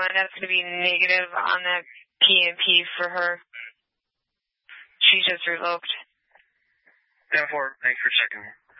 and that's going to be negative on that PMP for her. She's just revoked. 10-4, thanks for checking.